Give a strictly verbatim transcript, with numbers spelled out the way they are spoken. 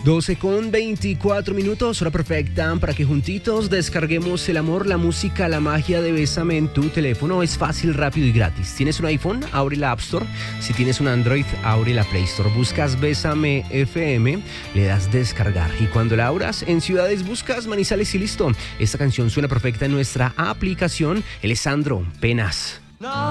doce con veinticuatro minutos, hora perfecta para que juntitos descarguemos el amor, la música, la magia de Bésame en tu teléfono. Es fácil, rápido y gratis. ¿Tienes un iPhone? Abre la App Store. Si tienes un Android, abre la Play Store. Buscas Bésame F M, le das descargar. Y cuando la abras, en ciudades buscas Manizales y listo. Esta canción suena perfecta en nuestra aplicación. Él es Sandro Penas.